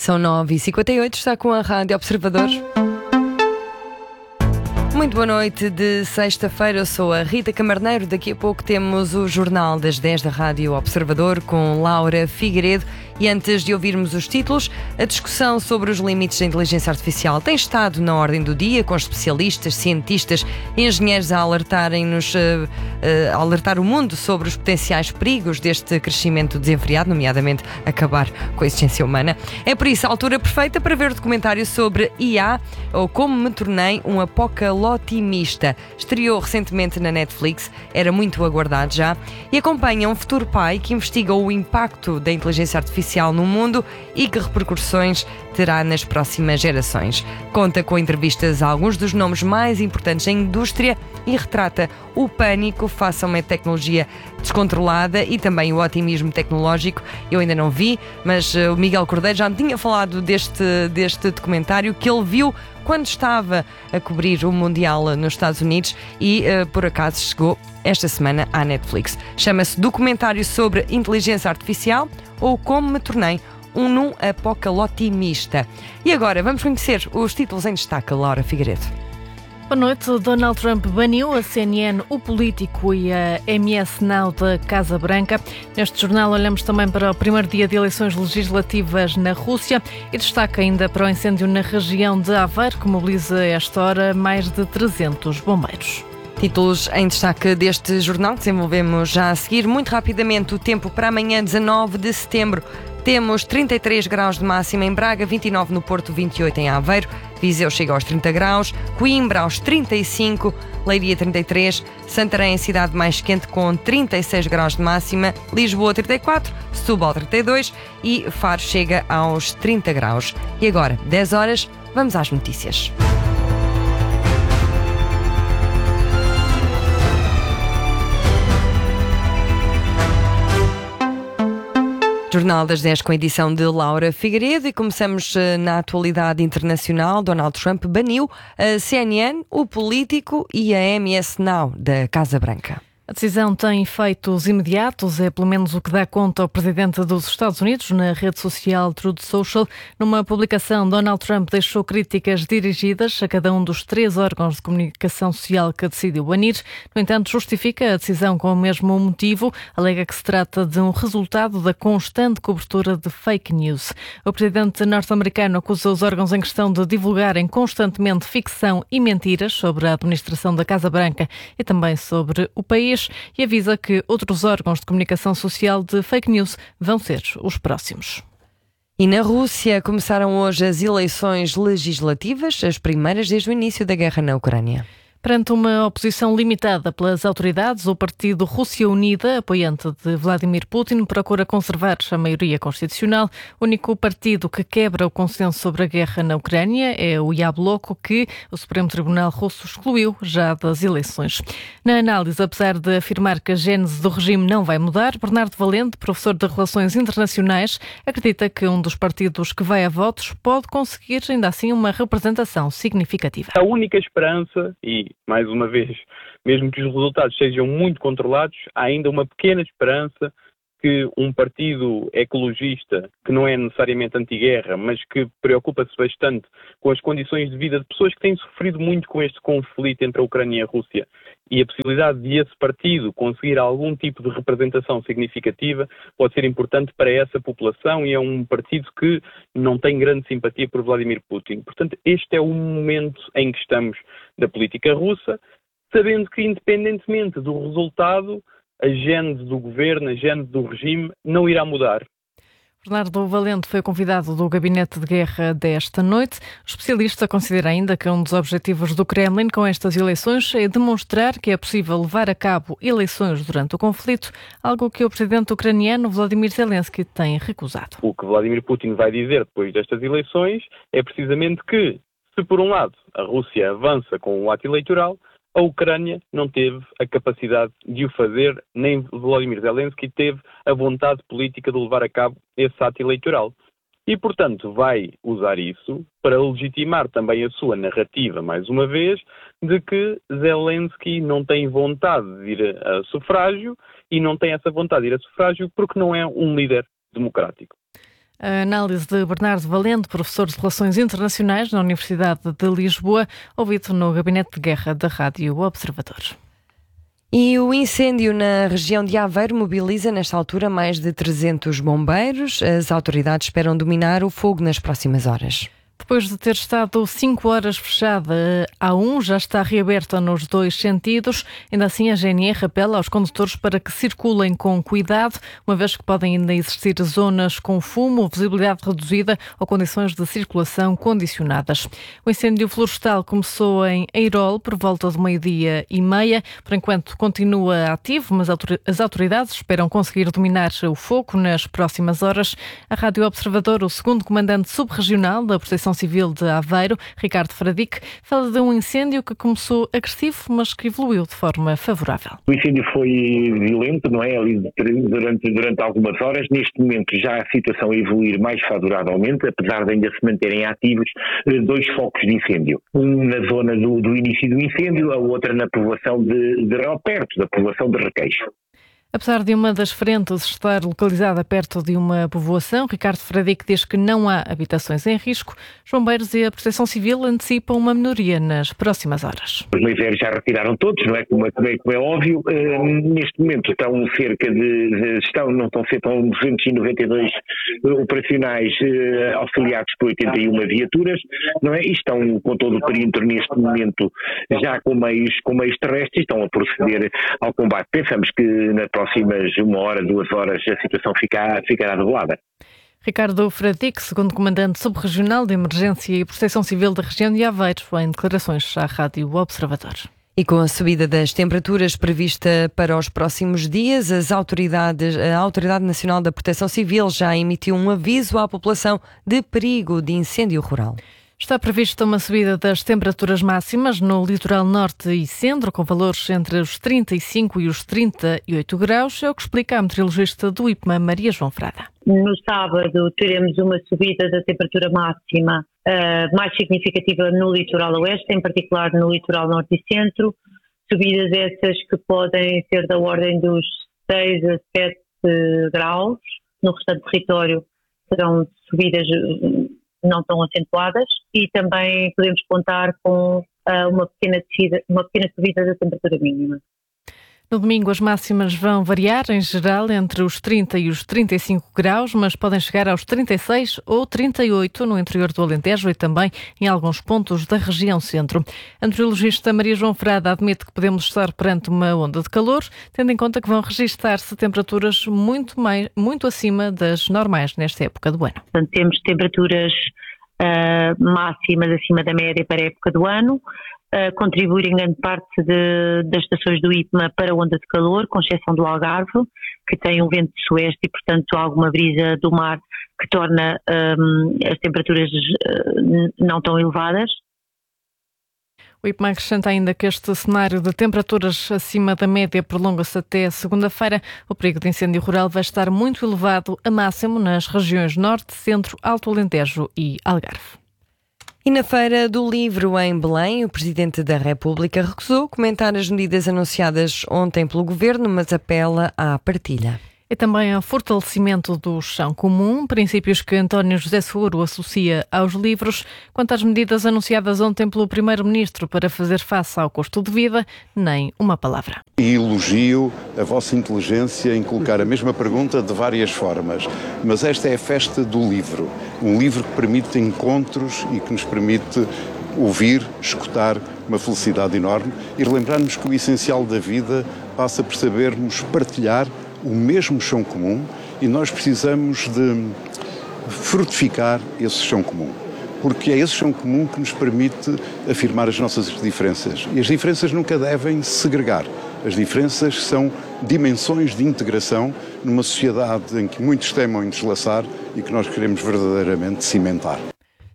São 9h58, está com a Rádio Observador. Muito boa noite de sexta-feira, eu sou a Rita Camarneiro. Daqui a pouco temos o Jornal das 10 da Rádio Observador com Laura Figueiredo. E antes de ouvirmos os títulos, a discussão sobre os limites da inteligência artificial tem estado na ordem do dia, com especialistas, cientistas e engenheiros a alertarem-nos, a alertar o mundo sobre os potenciais perigos deste crescimento desenfreado, nomeadamente acabar com a existência humana. É por isso a altura perfeita para ver o documentário sobre IA, ou Como Me Tornei um Apocalotimista. Estreou recentemente na Netflix, era muito aguardado já, e acompanha um futuro pai que investiga o impacto da inteligência artificial no mundo e que repercussões terá nas próximas gerações. Conta com entrevistas a alguns dos nomes mais importantes da indústria e retrata o pânico face a uma tecnologia descontrolada e também o otimismo tecnológico. Eu ainda não vi, mas o Miguel Cordeiro já me tinha falado deste documentário que ele viu quando estava a cobrir o Mundial nos Estados Unidos e, por acaso, chegou esta semana à Netflix. Chama-se Documentário sobre Inteligência Artificial ou Como Me Tornei um Apocalotimista. E agora vamos conhecer os títulos em destaque, Laura Figueiredo. Boa noite. Donald Trump baniu a CNN, o Político e a MS Now da Casa Branca. Neste jornal olhamos também para o primeiro dia de eleições legislativas na Rússia e destaca ainda para o incêndio na região de Aveiro, que mobiliza a esta hora mais de 300 bombeiros. Títulos em destaque deste jornal que desenvolvemos já a seguir. Muito rapidamente, o tempo para amanhã, 19 de setembro. Temos 33 graus de máxima em Braga, 29 no Porto, 28 em Aveiro. Viseu chega aos 30 graus, Coimbra aos 35, Leiria 33, Santarém, a cidade mais quente com 36 graus de máxima, Lisboa 34, Setúbal 32 e Faro chega aos 30 graus. E agora, 10 horas, vamos às notícias. Jornal das 10 com a edição de Laura Figueiredo e começamos na atualidade internacional. Donald Trump baniu a CNN, o Político e a MS Now da Casa Branca. A decisão tem efeitos imediatos, é pelo menos o que dá conta ao presidente dos Estados Unidos na rede social Truth Social. Numa publicação, Donald Trump deixou críticas dirigidas a cada um dos 3 órgãos de comunicação social que decidiu banir. No entanto, justifica a decisão com o mesmo motivo, alega que se trata de um resultado da constante cobertura de fake news. O presidente norte-americano acusa os órgãos em questão de divulgarem constantemente ficção e mentiras sobre a administração da Casa Branca e também sobre o país, e avisa que outros órgãos de comunicação social de fake news vão ser os próximos. E na Rússia começaram hoje as eleições legislativas, as primeiras desde o início da guerra na Ucrânia. Perante uma oposição limitada pelas autoridades, o partido Rússia Unida, apoiante de Vladimir Putin, procura conservar a maioria constitucional. O único partido que quebra o consenso sobre a guerra na Ucrânia é o Yabloko, que o Supremo Tribunal Russo excluiu já das eleições. Na análise, apesar de afirmar que a gênese do regime não vai mudar, Bernardo Valente, professor de Relações Internacionais, acredita que um dos partidos que vai a votos pode conseguir, ainda assim, uma representação significativa. A única esperança, e mais uma vez, mesmo que os resultados sejam muito controlados, há ainda uma pequena esperança que um partido ecologista, que não é necessariamente anti-guerra, mas que preocupa-se bastante com as condições de vida de pessoas que têm sofrido muito com este conflito entre a Ucrânia e a Rússia, e a possibilidade de esse partido conseguir algum tipo de representação significativa pode ser importante para essa população, e é um partido que não tem grande simpatia por Vladimir Putin. Portanto, este é o momento em que estamos da política russa, sabendo que, independentemente do resultado, a gênese do governo, a gênese do regime não irá mudar. Bernardo Valente foi convidado do Gabinete de Guerra desta noite. O especialista considera ainda que um dos objetivos do Kremlin com estas eleições é demonstrar que é possível levar a cabo eleições durante o conflito, algo que o presidente ucraniano Volodymyr Zelensky tem recusado. O que Vladimir Putin vai dizer depois destas eleições é precisamente que, se por um lado a Rússia avança com o ato eleitoral, a Ucrânia não teve a capacidade de o fazer, nem Volodymyr Zelensky teve a vontade política de levar a cabo esse ato eleitoral. E, portanto, vai usar isso para legitimar também a sua narrativa, mais uma vez, de que Zelensky não tem vontade de ir a sufrágio e não tem essa vontade de ir a sufrágio porque não é um líder democrático. A análise de Bernardo Valente, professor de Relações Internacionais na Universidade de Lisboa, ouvido no Gabinete de Guerra da Rádio Observador. E o incêndio na região de Aveiro mobiliza, nesta altura, mais de 300 bombeiros. As autoridades esperam dominar o fogo nas próximas horas. Depois de ter estado 5 horas fechada, a A1 já está reaberta nos 2 sentidos. Ainda assim, a GNR apela aos condutores para que circulem com cuidado, uma vez que podem ainda existir zonas com fumo, visibilidade reduzida ou condições de circulação condicionadas. O incêndio florestal começou em Eirol por volta de 12:30. Por enquanto continua ativo, mas as autoridades esperam conseguir dominar o fogo nas próximas horas. A Rádio Observador, o segundo comandante subregional da Proteção Civil de Aveiro, Ricardo Fradique, fala de um incêndio que começou agressivo, mas que evoluiu de forma favorável. O incêndio foi violento, não é? Ali durante algumas horas. Neste momento já a situação a evoluir mais favoravelmente, apesar de ainda se manterem ativos 2 focos de incêndio. Um na zona do início do incêndio, a outra na povoação perto da povoação de Requeixo. Apesar de uma das frentes estar localizada perto de uma povoação, Ricardo Fradique diz que não há habitações em risco. Os bombeiros e a Proteção Civil antecipam uma melhoria nas próximas horas. Os lasers já retiraram todos, não é? Como é óbvio. Neste momento estão não estão a ser 292 operacionais auxiliados por 81 viaturas, não é? E estão com todo o perímetro neste momento já com meios terrestres, estão a proceder ao combate. Pensamos que nas próximas 1 hora, 2 horas, a situação ficará debelada. Ricardo Fradique, segundo comandante subregional de Emergência e Proteção Civil da região de Aveiro, em declarações à Rádio Observador. E com a subida das temperaturas prevista para os próximos dias, a Autoridade Nacional da Proteção Civil já emitiu um aviso à população de perigo de incêndio rural. Está prevista uma subida das temperaturas máximas no litoral norte e centro, com valores entre os 35 e os 38 graus, é o que explica a meteorologista do IPMA, Maria João Frada. No sábado teremos uma subida da temperatura máxima mais significativa no litoral oeste, em particular no litoral norte e centro, subidas essas que podem ser da ordem dos 6 a 7 graus. No restante do território serão subidas não tão acentuadas, e também podemos contar com uma pequena subida da temperatura mínima. No domingo as máximas vão variar, em geral, entre os 30 e os 35 graus, mas podem chegar aos 36 ou 38 no interior do Alentejo e também em alguns pontos da região centro. A meteorologista Maria João Frada admite que podemos estar perante uma onda de calor, tendo em conta que vão registar-se temperaturas muito acima das normais nesta época do ano. Portanto, temos temperaturas máximas acima da média para a época do ano, contribuir em grande parte das estações do IPMA para a onda de calor, com exceção do Algarve, que tem um vento de sueste e, portanto, alguma brisa do mar que torna as temperaturas não tão elevadas. O IPMA acrescenta ainda que este cenário de temperaturas acima da média prolonga-se até segunda-feira. O perigo de incêndio rural vai estar muito elevado a máximo nas regiões Norte, Centro, Alto Alentejo e Algarve. E na Feira do Livro em Belém, o Presidente da República recusou comentar as medidas anunciadas ontem pelo Governo, mas apela à partilha. E também ao fortalecimento do chão comum, princípios que António José Seguro associa aos livros. Quanto às medidas anunciadas ontem pelo Primeiro-Ministro para fazer face ao custo de vida, nem uma palavra. E elogio a vossa inteligência em colocar a mesma pergunta de várias formas, mas esta é a festa do livro. Um livro que permite encontros e que nos permite ouvir, escutar, uma felicidade enorme e relembrar-nos que o essencial da vida passa por sabermos partilhar o mesmo chão comum, e nós precisamos de frutificar esse chão comum, porque é esse chão comum que nos permite afirmar as nossas diferenças. E as diferenças nunca devem segregar. As diferenças são dimensões de integração numa sociedade em que muitos temem deslaçar e que nós queremos verdadeiramente cimentar.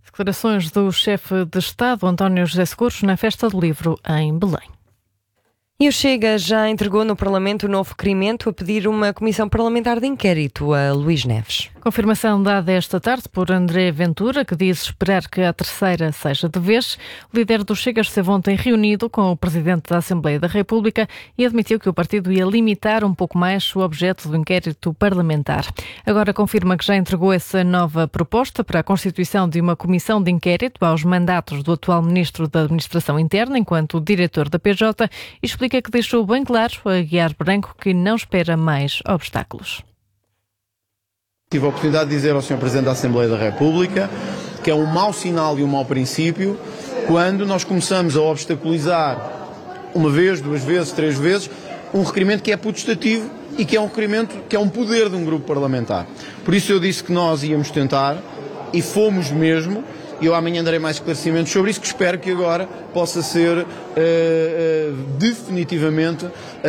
Declarações do chefe de Estado, António José Seguro, na Festa do Livro em Belém. E o Chega já entregou no Parlamento o novo requerimento a pedir uma comissão parlamentar de inquérito a Luís Neves. Confirmação dada esta tarde por André Ventura, que diz esperar que a terceira seja de vez. O líder do Chega esteve ontem reunido com o Presidente da Assembleia da República e admitiu que o partido ia limitar um pouco mais o objeto do inquérito parlamentar. Agora confirma que já entregou essa nova proposta para a constituição de uma comissão de inquérito aos mandatos do atual Ministro da Administração Interna, enquanto diretor da PJ, e explica que deixou bem claro a Aguiar Branco que não espera mais obstáculos. Tive a oportunidade de dizer ao Sr. Presidente da Assembleia da República que é um mau sinal e um mau princípio quando nós começamos a obstaculizar uma vez, duas vezes, três vezes, um requerimento que é putestativo e que é um requerimento que é um poder de um grupo parlamentar. Por isso eu disse que nós íamos tentar, e fomos mesmo. Eu amanhã darei mais esclarecimentos sobre isso, que espero que agora possa ser definitivamente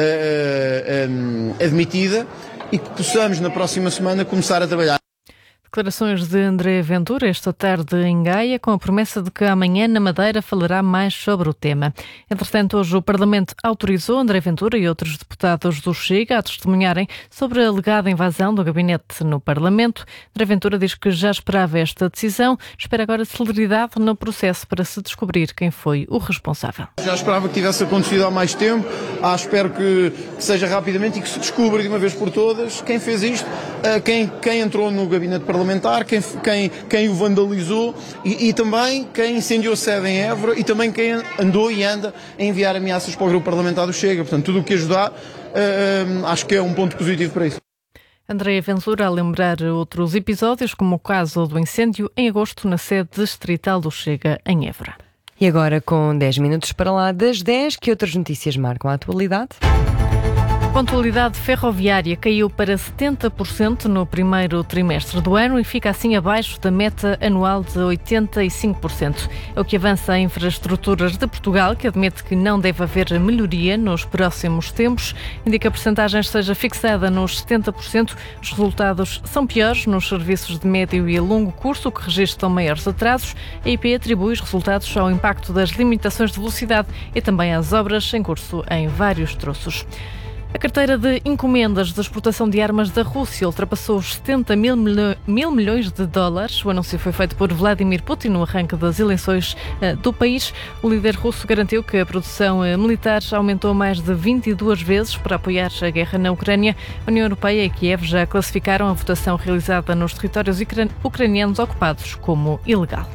admitida e que possamos na próxima semana começar a trabalhar. Declarações de André Ventura esta tarde em Gaia, com a promessa de que amanhã na Madeira falará mais sobre o tema. Entretanto, hoje o Parlamento autorizou André Ventura e outros deputados do Chega a testemunharem sobre a alegada invasão do gabinete no Parlamento. André Ventura diz que já esperava esta decisão, espera agora celeridade no processo para se descobrir quem foi o responsável. Já esperava que tivesse acontecido há mais tempo, espero que seja rapidamente e que se descubra de uma vez por todas quem fez isto, quem entrou no gabinete parlamentar, quem o vandalizou e também quem incendiou a sede em Évora e também quem andou e anda a enviar ameaças para o grupo parlamentar do Chega. Portanto, tudo o que ajudar, acho que é um ponto positivo para isso. André Ventura a lembrar outros episódios, como o caso do incêndio em agosto na sede distrital do Chega em Évora. E agora, com 10 minutos para lá das 10, que outras notícias marcam a atualidade? A pontualidade ferroviária caiu para 70% no primeiro trimestre do ano e fica assim abaixo da meta anual de 85%. É o que avança a Infraestruturas de Portugal, que admite que não deve haver melhoria nos próximos tempos. Indica a percentagem esteja fixada nos 70%. Os resultados são piores nos serviços de médio e longo curso, que registram maiores atrasos. A IP atribui os resultados ao impacto das limitações de velocidade e também às obras em curso em vários troços. A carteira de encomendas de exportação de armas da Rússia ultrapassou os 70 mil milhões de dólares. O anúncio foi feito por Vladimir Putin no arranque das eleições do país. O líder russo garantiu que a produção militar aumentou mais de 22 vezes para apoiar a guerra na Ucrânia. A União Europeia e Kiev já classificaram a votação realizada nos territórios ucranianos ocupados como ilegal.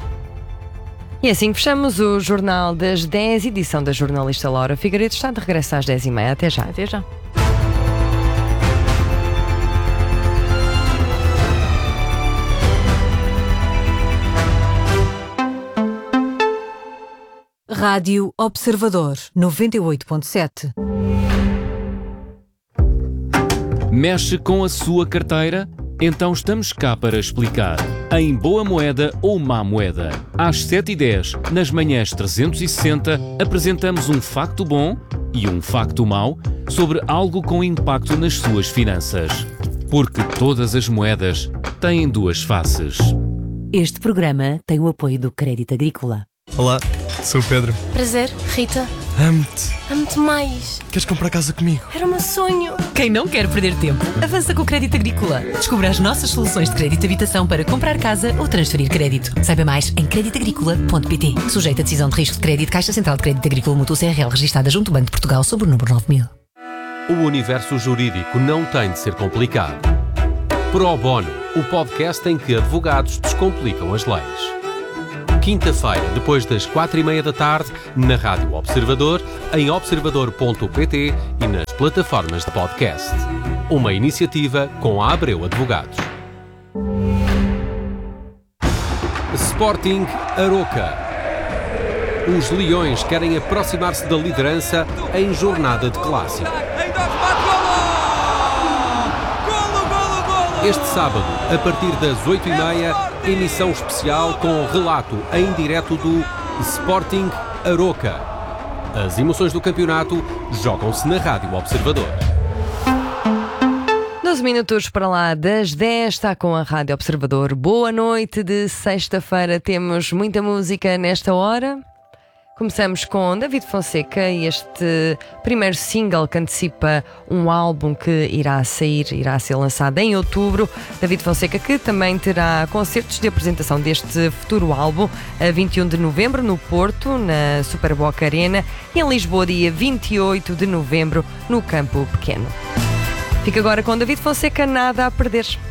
E assim fechamos o Jornal das 10, edição da jornalista Laura Figueiredo. Está de regresso às 10h30. Até já. Até já. Rádio Observador 98.7. Mexe com a sua carteira? Então estamos cá para explicar. Em boa moeda ou má moeda. Às 7h10, nas manhãs 360, apresentamos um facto bom e um facto mau sobre algo com impacto nas suas finanças. Porque todas as moedas têm duas faces. Este programa tem o apoio do Crédito Agrícola. Olá, sou o Pedro. Prazer, Rita. Amo-te. Amo-te mais. Queres comprar casa comigo? Era o meu sonho. Quem não quer perder tempo, avança com o Crédito Agrícola. Descubra as nossas soluções de crédito de habitação para comprar casa ou transferir crédito. Saiba mais em creditagricola.pt. Sujeito a decisão de risco de crédito, Caixa Central de Crédito Agrícola Mútuo CRL, registada junto ao Banco de Portugal sob o número 9000. O universo jurídico não tem de ser complicado. Pro Bono, o podcast em que advogados descomplicam as leis. Quinta-feira, depois das 4h30 da tarde, na Rádio Observador, em observador.pt e nas plataformas de podcast. Uma iniciativa com a Abreu Advogados. Sporting Aroca. Os Leões querem aproximar-se da liderança em jornada de clássico. Este sábado, a partir das 8h30, emissão especial com relato em direto do Sporting Aroca. As emoções do campeonato jogam-se na Rádio Observador. 12 minutos para lá das 10, está com a Rádio Observador. Boa noite de sexta-feira, temos muita música nesta hora. Começamos com David Fonseca e este primeiro single que antecipa um álbum que irá ser lançado em outubro. David Fonseca que também terá concertos de apresentação deste futuro álbum a 21 de novembro no Porto, na Superboc Arena, e em Lisboa dia 28 de novembro no Campo Pequeno. Fica agora com David Fonseca, Nada a Perder.